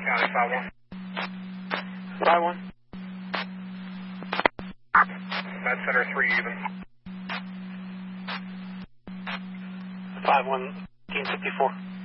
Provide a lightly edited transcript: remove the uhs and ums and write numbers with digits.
County 5-1. 5-1. Med Center 3 even. 5-1, 1854.